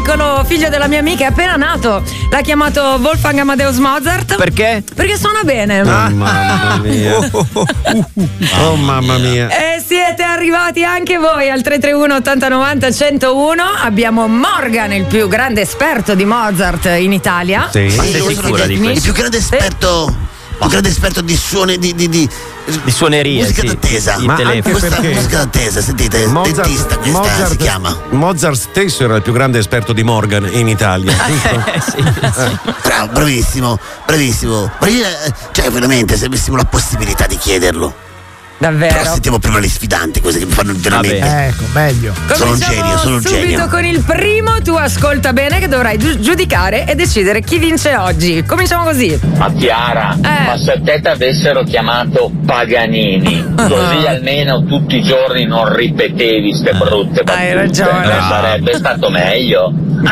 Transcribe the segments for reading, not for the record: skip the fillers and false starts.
piccolo figlio della mia amica è appena nato. L'ha chiamato Wolfgang Amadeus Mozart. Perché? Perché suona bene. Mamma mia. Oh mamma mia. E siete arrivati anche voi al 331 80 90 101. Abbiamo Morgan, il più grande esperto di Mozart in Italia. Sì. Ma sei sicura di Il questo? più grande esperto di suoni di suoneria, musica sì. d'attesa. Il Ma telefono. anche Questa perché musica d'attesa, sentite, dentista questa si chiama. Mozart stesso era il più grande esperto di Morgan in Italia. Sì. Bravo, bravissimo. Ma io, cioè veramente, se avessimo la possibilità di chiederlo. Però Davvero. sentiamo prima le sfidanti, queste che mi fanno veramente. Ecco, meglio. Sono un Cominciamo genio, sono un subito genio. con il primo. Tu ascolta bene che dovrai giudicare e decidere chi vince oggi. Cominciamo così. Ma Chiara, ma se a te ti avessero chiamato Paganini, così almeno tutti i giorni non ripetevi ste brutte battute. Hai ragione. Non sarebbe stato meglio?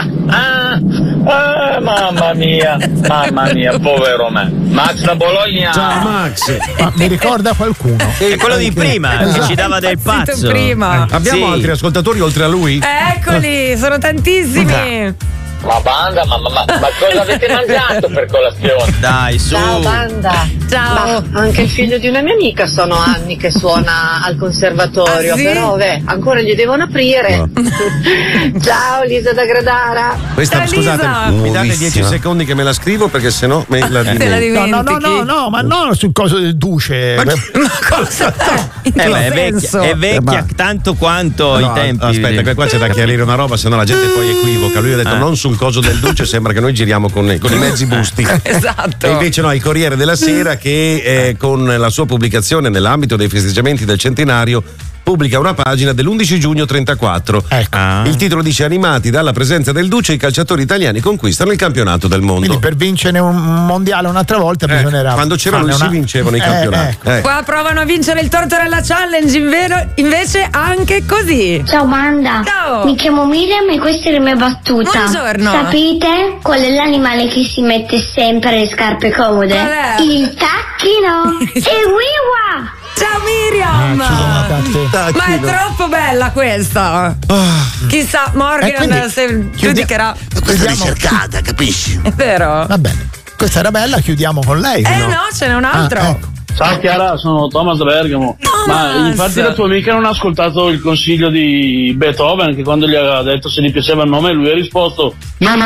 Mamma mia, povero me. Max da Bologna. Ciao Max. Ma mi ricorda qualcuno? È quello di prima che ci dava del Impazzito pazzo. prima. Abbiamo Sì. altri ascoltatori oltre a lui? Eccoli, sono tantissimi. Ma banda, ma cosa avete mangiato per colazione? Dai, su. Ciao banda. Ciao. Ma anche il figlio di una mia amica sono anni che suona al conservatorio, Ah, sì? però ancora gli devono aprire. Ciao Lisa da Gradara. Questa, Ciao, scusate, Lisa. mi date 10 Nuovissima. secondi che me la scrivo perché sennò me la Te la dimentico. dimentichi. No, ma non sul coso del duce. Ma cosa? In che Beh, senso? è vecchia tanto quanto No, i tempi. aspetta, che qua c'è da chiarire una roba, sennò la gente poi equivoca. Lui ha detto non sul coso del duce, sembra che noi giriamo con i mezzi busti. Esatto. E invece no, il Corriere della Sera che con la sua pubblicazione nell'ambito dei festeggiamenti del centenario pubblica una pagina dell'11 giugno 34. Ecco. Il titolo dice: animati dalla presenza del duce, i calciatori italiani conquistano il campionato del mondo. Quindi per vincere un mondiale un'altra volta bisognerà. Quando c'era lui si vincevano i campionati. Ecco. Qua provano a vincere il Tortorella Challenge, invece anche così. Ciao banda, Ciao. mi chiamo Miriam e questa è la mia battuta. Buongiorno. Sapete qual è l'animale che si mette sempre le scarpe comode? Qual è? Il tacchino. E wiwa! Ciao Miriam! Ma è troppo bella questa. Chissà, Morgan quindi se giudicherà. Ma questa è ricercata, capisci? È vero? Va bene. Questa era bella, chiudiamo con lei. No, ce n'è un altro. Ecco. Ciao Chiara, sono Thomas da Bergamo. Thomas! Ma infatti la tua amica non ha ascoltato il consiglio di Beethoven, che quando gli aveva detto se gli piaceva il nome lui ha risposto no.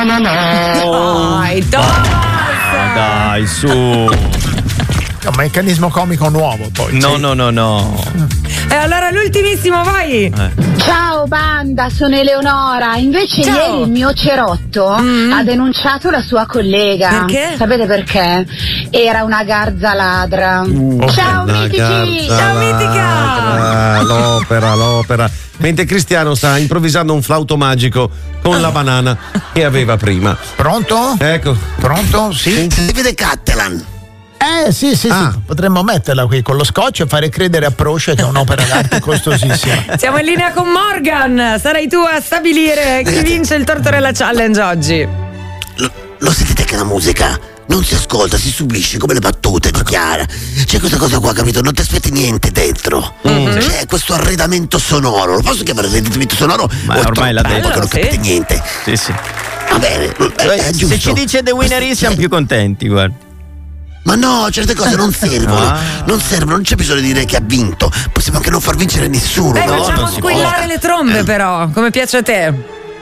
Dai, Thomas! Dai, su. È un meccanismo comico nuovo poi. No. E allora l'ultimissimo, vai! Ciao banda, sono Eleonora. Invece Ciao. ieri il mio cerotto ha denunciato la sua collega. Perché? Sapete perché? Era una garza ladra. Ciao La mitici! garza Ciao, mitica! l'opera. Mentre Cristiano sta improvvisando un flauto magico con la banana che aveva prima. Pronto? Ecco. Pronto? Sì. Si vede Cattelan. Sì. Potremmo metterla qui con lo scotch e fare credere a Proce che è un'opera d'arte costosissima. Siamo in linea con Morgan. Sarai tu a stabilire chi vince il Tortorella Challenge oggi. Lo sentite che la musica non si ascolta, si subisce come le battute di Chiara. C'è questa cosa qua, capito? Non ti aspetti niente dentro. C'è questo arredamento sonoro. Lo posso chiamare arredamento sonoro? Ma O è ormai l'ha troppo detto. che non capite niente. Sì. Va bene, è giusto. Se ci dice The Winner is siamo più contenti, guarda. Ma no, certe cose non servono. Non servono, non c'è bisogno di dire che ha vinto. Possiamo anche non far vincere nessuno. no? Facciamo non si squillare le trombe però, come piace a te.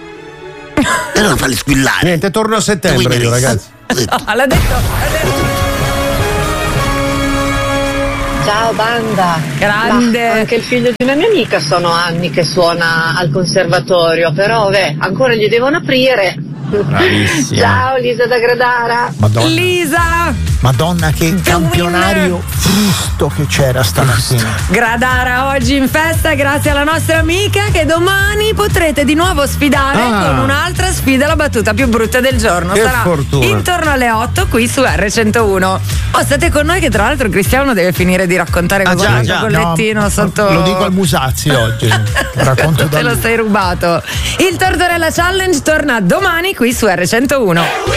E non farli squillare. Niente, torno a settembre Winner io, is. ragazzi. Ho detto. L'ha detto. Ciao banda. Grande. Ma anche il figlio di una mia amica sono anni che suona al conservatorio, però ancora gli devono aprire. Bravissima. Ciao Lisa da Gradara. Madonna che campionario frusto che c'era stamattina. Gradara oggi in festa grazie alla nostra amica che domani potrete di nuovo sfidare con un'altra sfida, la battuta più brutta del giorno. Che sarà fortuna. intorno alle 8 qui su R101. State con noi che tra l'altro Cristiano deve finire di raccontare cosa ha il bollettino No, sotto. lo dico al Musazzi oggi. Racconto da Te lo lui. sei rubato. Il Tortorella Challenge torna domani qui su R101.